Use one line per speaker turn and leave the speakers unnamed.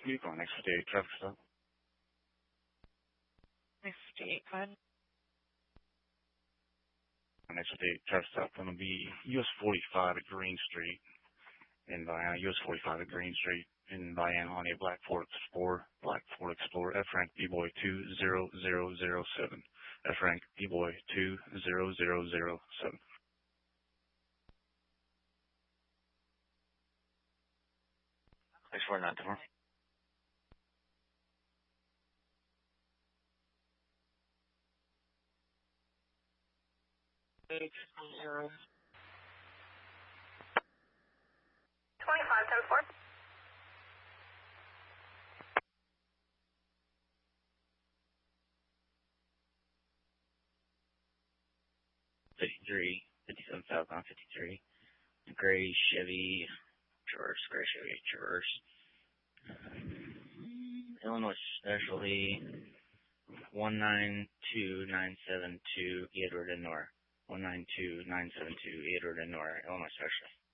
Vehicle next 58 traffic stop.
Next 58, go ahead.
Next 58 traffic stop going to be US 45 at Green Street in Vienna. US 45 at Green Street in Vienna on a Black Ford Explorer. Black Ford Explorer. F rank B-Boy 20007. F rank B-Boy 20007. Thanks for that, tomorrow.
Zero.
25-10-4.
#53, 57 southbound 53. Gray Chevy Traverse. Illinois Specialty 192972 Edward and Nora. 192972 Edward and Nora, Illinois Specialty.